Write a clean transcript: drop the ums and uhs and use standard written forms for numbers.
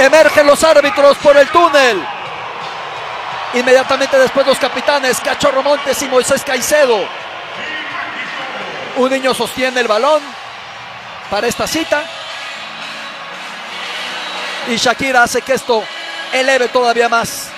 Emergen los árbitros por el túnel. Inmediatamente después los capitanes Cachorro Montes y Moisés Caicedo. Un niño sostiene el balón para esta cita. Y Shakira hace que esto eleve todavía más